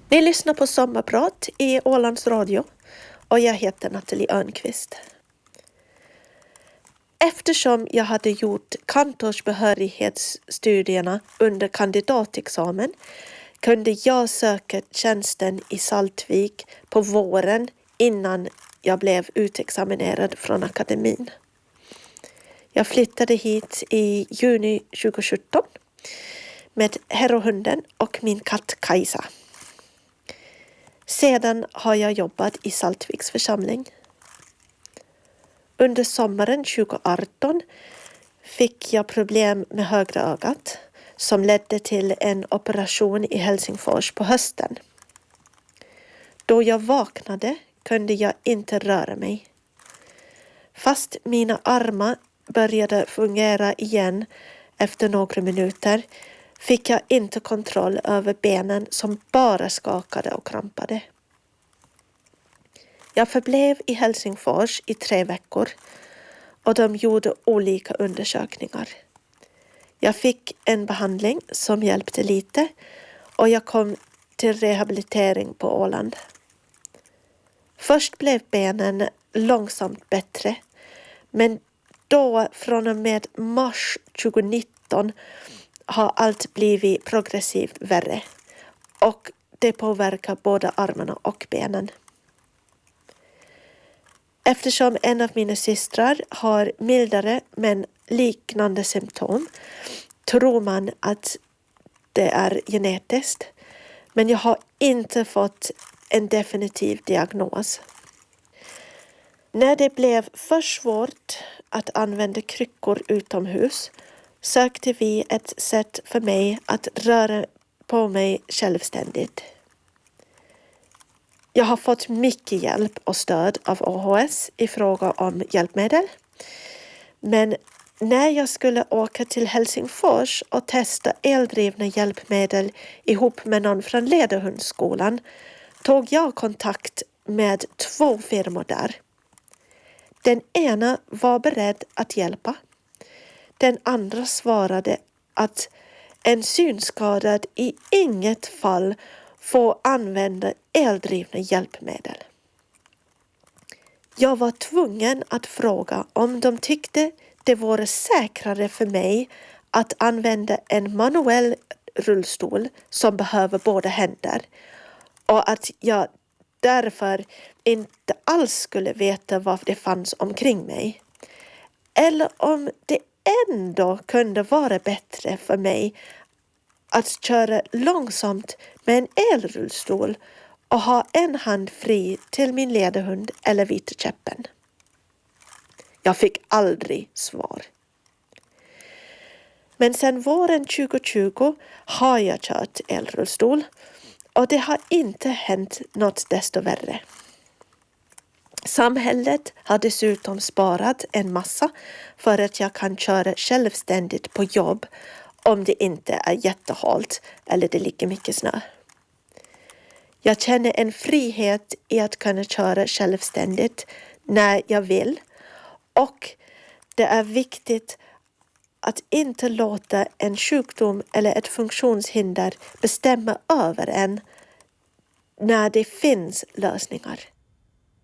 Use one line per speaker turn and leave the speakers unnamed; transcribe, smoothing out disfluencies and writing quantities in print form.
Ni lyssnar på Sommarprat i Ålands Radio och jag heter Nathalie Örnqvist. Eftersom jag hade gjort kantorsbehörighetsstudierna under kandidatexamen kunde jag söka tjänsten i Saltvik på våren innan jag blev utexaminerad från akademin. Jag flyttade hit i juni 2017 med herrohunden och min katt Kajsa. Sedan har jag jobbat i Saltviks församling. Under sommaren 2018 fick jag problem med högra ögat som ledde till en operation i Helsingfors på hösten. Då jag vaknade kunde jag inte röra mig. Fast mina armar började fungera igen efter några minuter fick jag inte kontroll över benen som bara skakade och krampade. Jag förblev i Helsingfors i 3 veckor och de gjorde olika undersökningar. Jag fick en behandling som hjälpte lite och jag kom till rehabilitering på Åland. Först blev benen långsamt bättre, men då från och med mars 2019 har allt blivit progressivt värre och det påverkar både armarna och benen. Eftersom en av mina systrar har mildare men liknande symptom tror man att det är genetiskt, men jag har inte fått en definitiv diagnos. När det blev för svårt att använda kryckor utomhus sökte vi ett sätt för mig att röra på mig självständigt. Jag har fått mycket hjälp och stöd av AHS i fråga om hjälpmedel. Men när jag skulle åka till Helsingfors och testa eldrivna hjälpmedel ihop med någon från Ledarhundsskolan tog jag kontakt med 2 firmor där. Den ena var beredd att hjälpa. Den andra svarade att en synskadad i inget fall får använda eldrivna hjälpmedel. Jag var tvungen att fråga om de tyckte det vore säkrare för mig att använda en manuell rullstol som behöver båda händer och att jag därför inte alls skulle veta vad det fanns omkring mig. Eller om det ändå kunde vara bättre för mig att köra långsamt med en elrullstol och ha en hand fri till min ledarhund eller vita käppen. Jag fick aldrig svar. Men sedan våren 2020 har jag kört elrullstol och det har inte hänt något desto värre. Samhället har dessutom sparat en massa för att jag kan köra självständigt på jobb om det inte är jättehalt eller det ligger mycket snö. Jag känner en frihet i att kunna köra självständigt när jag vill och det är viktigt att inte låta en sjukdom eller ett funktionshinder bestämma över en när det finns lösningar.